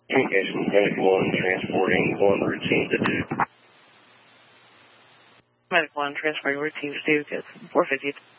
Communications, Medic 1, transporting 1 routine to Duke. Medic 1, transporting routine to Duke, it's 450.